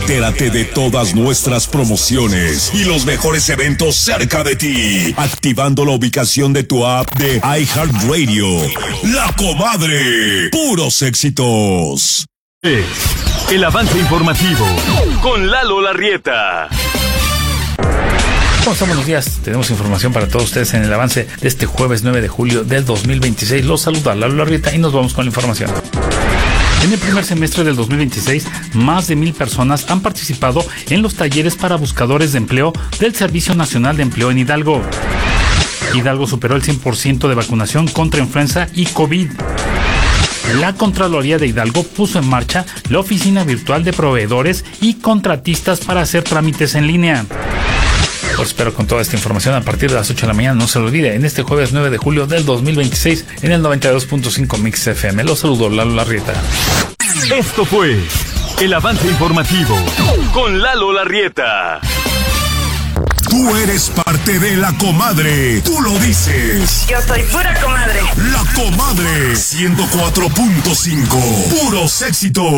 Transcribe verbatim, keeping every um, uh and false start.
Entérate de todas nuestras promociones y los mejores eventos cerca de ti, activando la ubicación de tu app de iHeartRadio. La Comadre, puros éxitos. El avance informativo con Lalo Larrieta. ¿Cómo están? Buenos días. Tenemos información para todos ustedes en el avance de este jueves nueve de julio del dos mil veintiséis. Los saluda Lalo Larrieta y nos vamos con la información. En el primer semestre del dos mil veintiséis, más de mil personas han participado en los talleres para buscadores de empleo del Servicio Nacional de Empleo en Hidalgo. Hidalgo superó el cien por ciento de vacunación contra influenza y COVID. La Contraloría de Hidalgo puso en marcha la oficina virtual de proveedores y contratistas para hacer trámites en línea. Os espero con toda esta información a partir de las ocho de la mañana. No se lo olvide, en este jueves nueve de julio del dos mil veintiséis en el noventa y dos punto cinco Mix F M. Los saludo, Lalo Larrieta. Esto fue el avance informativo con Lalo Larrieta. Tú eres parte de La Comadre. Tú lo dices. Yo soy pura comadre. La Comadre ciento cuatro punto cinco. Puros éxitos.